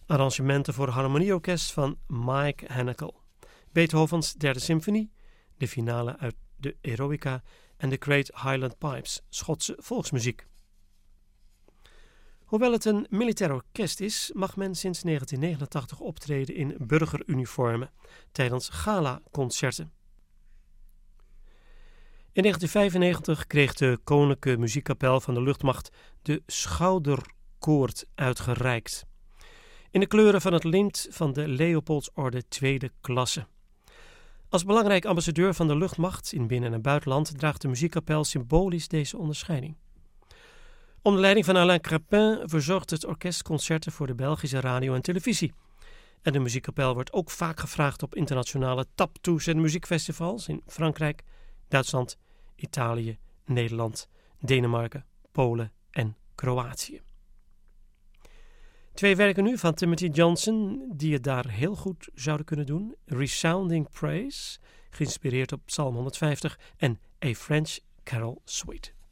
Arrangementen voor harmonieorkest van Mike Hannicle. Beethovens derde symfonie, de finale uit de Eroica en de Great Highland Pipes, Schotse volksmuziek. Hoewel het een militair orkest is, mag men sinds 1989 optreden in burgeruniformen tijdens gala-concerten. In 1995 kreeg de Koninklijke Muziekkapel van de Luchtmacht de Schouderkoord uitgereikt, in de kleuren van het lint van de Leopoldsorde tweede klasse. Als belangrijk ambassadeur van de luchtmacht in binnen- en buitenland draagt de muziekkapel symbolisch deze onderscheiding. Onder leiding van Alain Crapin verzorgt het orkest concerten voor de Belgische radio en televisie. En de muziekkapel wordt ook vaak gevraagd op internationale taptoes en muziekfestivals in Frankrijk, Duitsland, Italië, Nederland, Denemarken, Polen en Kroatië. 2 werken nu van Timothy Johnson die het daar heel goed zouden kunnen doen. Resounding Praise, geïnspireerd op Psalm 150 en A French Carol Suite.